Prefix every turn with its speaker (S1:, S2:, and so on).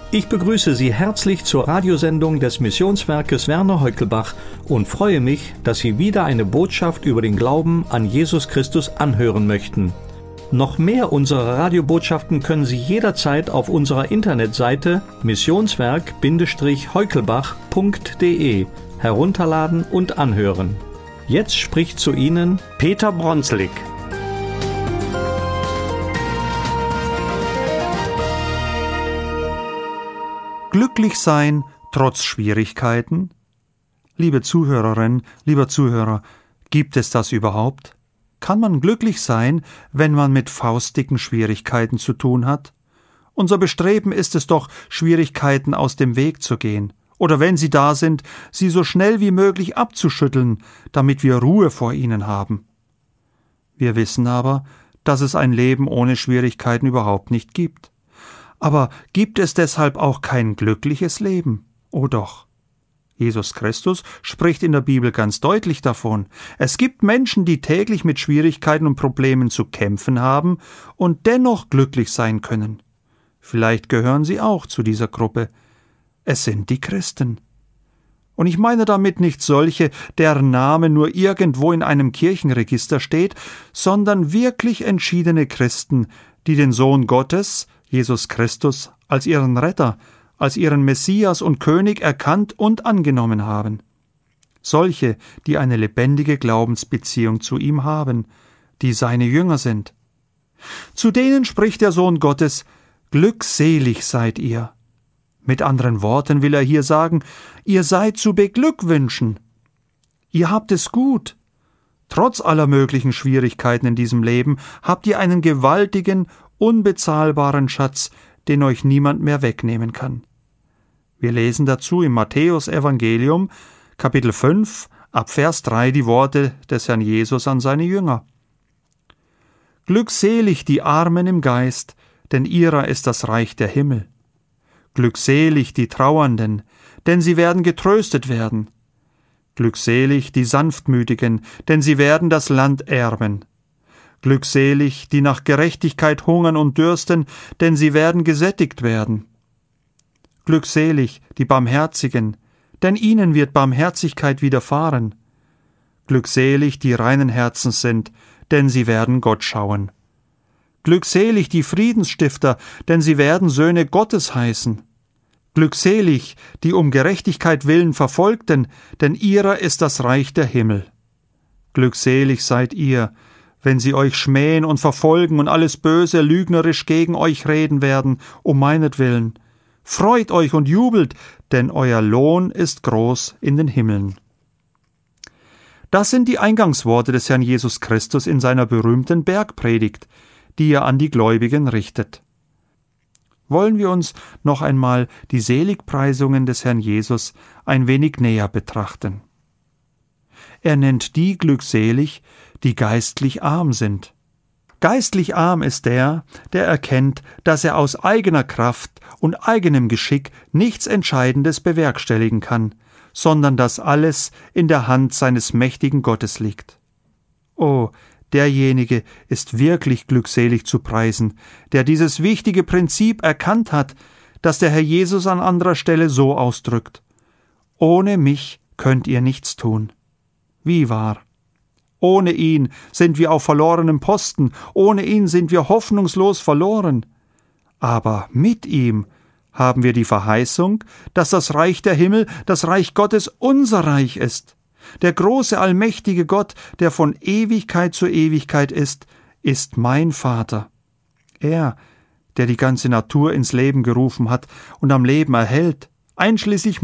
S1: Ich begrüße Sie herzlich zur Radiosendung des Missionswerkes Werner Heukelbach und freue mich, dass Sie wieder eine Botschaft über den Glauben an Jesus Christus anhören möchten. Noch mehr unserer Radiobotschaften können Sie jederzeit auf unserer Internetseite missionswerk-heukelbach.de herunterladen und anhören. Jetzt spricht zu Ihnen Peter Bronslik.
S2: Glücklich sein trotz Schwierigkeiten? Liebe Zuhörerin, lieber Zuhörer, gibt es das überhaupt? Kann man glücklich sein, wenn man mit faustdicken Schwierigkeiten zu tun hat? Unser Bestreben ist es doch, Schwierigkeiten aus dem Weg zu gehen, oder wenn sie da sind, sie so schnell wie möglich abzuschütteln, damit wir Ruhe vor ihnen haben. Wir wissen aber, dass es ein Leben ohne Schwierigkeiten überhaupt nicht gibt. Aber gibt es deshalb auch kein glückliches Leben? Oh doch. Jesus Christus spricht in der Bibel ganz deutlich davon. Es gibt Menschen, die täglich mit Schwierigkeiten und Problemen zu kämpfen haben und dennoch glücklich sein können. Vielleicht gehören Sie auch zu dieser Gruppe. Es sind die Christen. Und ich meine damit nicht solche, deren Name nur irgendwo in einem Kirchenregister steht, sondern wirklich entschiedene Christen, die den Sohn Gottes, Jesus Christus, als ihren Retter, als ihren Messias und König erkannt und angenommen haben. Solche, die eine lebendige Glaubensbeziehung zu ihm haben, die seine Jünger sind. Zu denen spricht der Sohn Gottes: Glückselig seid ihr. Mit anderen Worten will er hier sagen, ihr seid zu beglückwünschen. Ihr habt es gut. Trotz aller möglichen Schwierigkeiten in diesem Leben habt ihr einen gewaltigen, unbezahlbaren Schatz, den euch niemand mehr wegnehmen kann. Wir lesen dazu im Matthäus-Evangelium, Kapitel 5, ab Vers 3 die Worte des Herrn Jesus an seine Jünger. Glückselig die Armen im Geist, denn ihrer ist das Reich der Himmel. Glückselig die Trauernden, denn sie werden getröstet werden. Glückselig die Sanftmütigen, denn sie werden das Land erben. Glückselig, die nach Gerechtigkeit hungern und dürsten, denn sie werden gesättigt werden. Glückselig, die Barmherzigen, denn ihnen wird Barmherzigkeit widerfahren. Glückselig, die reinen Herzens sind, denn sie werden Gott schauen. Glückselig, die Friedensstifter, denn sie werden Söhne Gottes heißen. Glückselig, die um Gerechtigkeit willen Verfolgten, denn ihrer ist das Reich der Himmel. Glückselig seid ihr, wenn sie euch schmähen und verfolgen und alles Böse lügnerisch gegen euch reden werden, um meinetwillen. Freut euch und jubelt, denn euer Lohn ist groß in den Himmeln. Das sind die Eingangsworte des Herrn Jesus Christus in seiner berühmten Bergpredigt, die er an die Gläubigen richtet. Wollen wir uns noch einmal die Seligpreisungen des Herrn Jesus ein wenig näher betrachten. Er nennt die glückselig, die geistlich arm sind. Geistlich arm ist der erkennt, dass er aus eigener Kraft und eigenem Geschick nichts Entscheidendes bewerkstelligen kann, sondern dass alles in der Hand seines mächtigen Gottes liegt. Oh, derjenige ist wirklich glückselig zu preisen, der dieses wichtige Prinzip erkannt hat, das der Herr Jesus an anderer Stelle so ausdrückt: Ohne mich könnt ihr nichts tun. Wie wahr! Ohne ihn sind wir auf verlorenem Posten, ohne ihn sind wir hoffnungslos verloren. Aber mit ihm haben wir die Verheißung, dass das Reich der Himmel, das Reich Gottes, unser Reich ist. Der große, allmächtige Gott, der von Ewigkeit zu Ewigkeit ist mein Vater. Er, der die ganze Natur ins Leben gerufen hat und am Leben erhält, einschließlich